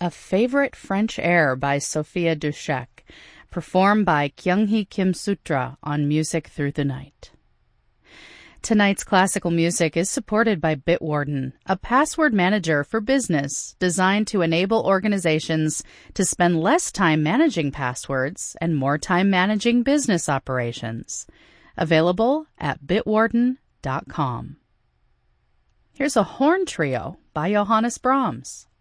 A Favorite French Air by Sophia Dushek, performed by Kyunghee Kim Sutra on Music Through the Night. Tonight's classical music is supported by Bitwarden, a password manager for business designed to enable organizations to spend less time managing passwords and more time managing business operations. Available at bitwarden.com. Here's a horn trio by Johannes Brahms.